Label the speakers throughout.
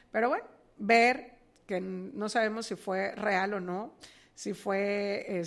Speaker 1: Pero bueno, ver que no sabemos si fue real o no, si fue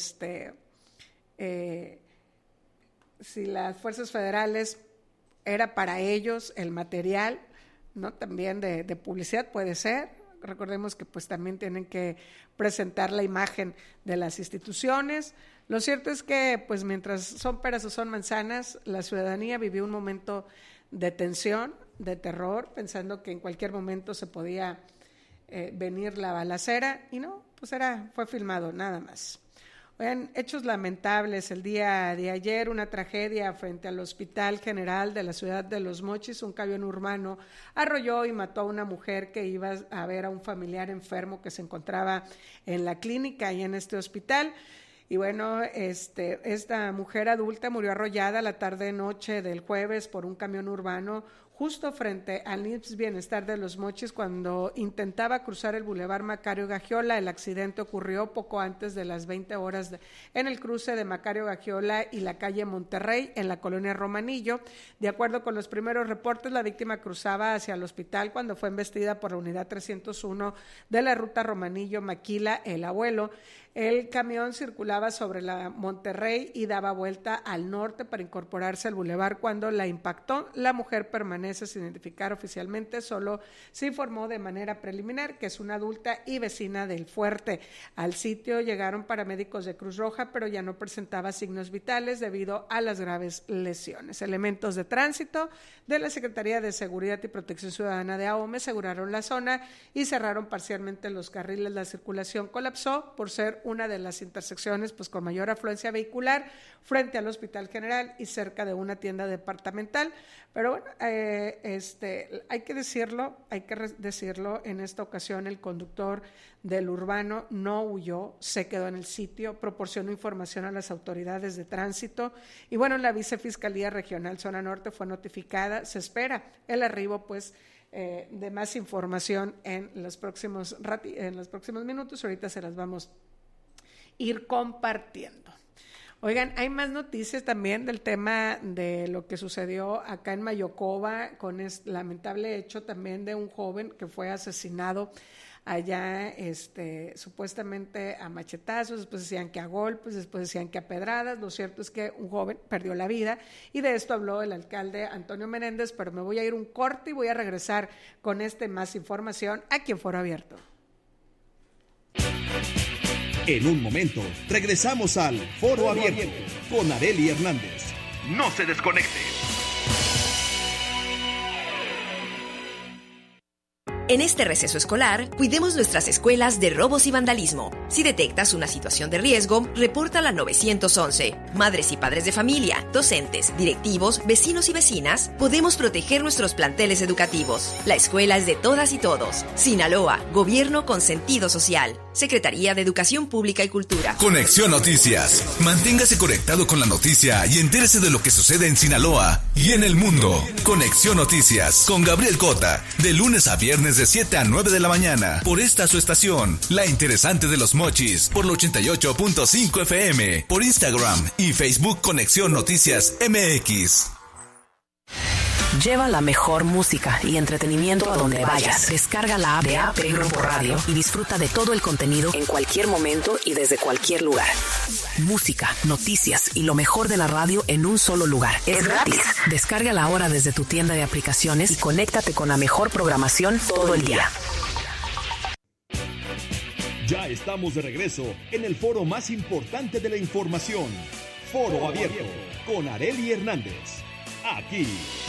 Speaker 1: si las fuerzas federales era para ellos el material, ¿no? También de publicidad puede ser. Recordemos que pues también tienen que presentar la imagen de las instituciones. Lo cierto es que pues mientras son peras o son manzanas, la ciudadanía vivió un momento de tensión, de terror, pensando que en cualquier momento se podía venir la balacera, y no, pues fue filmado, nada más. Oigan, hechos lamentables el día de ayer, una tragedia frente al Hospital General de la ciudad de Los Mochis. Un camión urbano arrolló y mató a una mujer que iba a ver a un familiar enfermo que se encontraba en la clínica y en este hospital. Y bueno, esta mujer adulta murió arrollada la tarde-noche del jueves por un camión urbano justo frente al IMSS Bienestar de Los Mochis cuando intentaba cruzar el Boulevard Macario Gagiola. El accidente ocurrió poco antes de las 20 horas en el cruce de Macario Gagiola y la calle Monterrey en la colonia Romanillo. De acuerdo con los primeros reportes, la víctima cruzaba hacia el hospital cuando fue embestida por la unidad 301 de la ruta Romanillo-Maquila, El Abuelo. El camión circulaba sobre la Monterrey y daba vuelta al norte para incorporarse al bulevar cuando la impactó. La mujer permanece sin identificar oficialmente, solo se informó de manera preliminar que es una adulta y vecina del Fuerte. Al sitio llegaron paramédicos de Cruz Roja, pero ya no presentaba signos vitales debido a las graves lesiones. Elementos de tránsito de la Secretaría de Seguridad y Protección Ciudadana de AOME aseguraron la zona y cerraron parcialmente los carriles. La circulación colapsó por ser una de las intersecciones pues con mayor afluencia vehicular frente al Hospital General y cerca de una tienda departamental. Pero bueno, hay que decirlo, en esta ocasión el conductor del urbano no huyó, se quedó en el sitio, proporcionó información a las autoridades de tránsito y bueno, la Vicefiscalía Regional Zona Norte fue notificada. Se espera el arribo pues de más información en los próximos minutos. Ahorita se las vamos ir compartiendo. Oigan, hay más noticias también del tema de lo que sucedió acá en Mayocoba con este lamentable hecho también de un joven que fue asesinado allá supuestamente a machetazos, después decían que a golpes, después decían que a pedradas. Lo cierto es que un joven perdió la vida y de esto habló el alcalde Antonio Menéndez, pero me voy a ir un corte y voy a regresar con más información aquí en Foro Abierto.
Speaker 2: En un momento, regresamos al Foro Abierto con Arely Hernández. No se desconecte.
Speaker 3: En este receso escolar, cuidemos nuestras escuelas de robos y vandalismo. Si detectas una situación de riesgo, repórtala al 911. Madres y padres de familia, docentes, directivos, vecinos y vecinas, podemos proteger nuestros planteles educativos. La escuela es de todas y todos. Sinaloa, gobierno con sentido social. Secretaría de Educación Pública y Cultura.
Speaker 4: Conexión Noticias. Manténgase conectado con la noticia y entérese de lo que sucede en Sinaloa y en el mundo. Conexión Noticias con Gabriel Cota, de lunes a viernes de 7 a 9 de la mañana, por esta su estación, La Interesante de Los Mochis, por el 88.5 FM, por Instagram y Facebook Conexión Noticias MX.
Speaker 5: Lleva la mejor música y entretenimiento a donde vayas. Descarga la app de AP Grupo Radio y disfruta de todo el contenido en cualquier momento y desde cualquier lugar. Música, noticias y lo mejor de la radio en un solo lugar. Es gratis. Descárgala ahora desde tu tienda de aplicaciones y conéctate con la mejor programación todo el día.
Speaker 2: Ya estamos de regreso en el foro más importante de la información. Foro Abierto con Arely Hernández. Aquí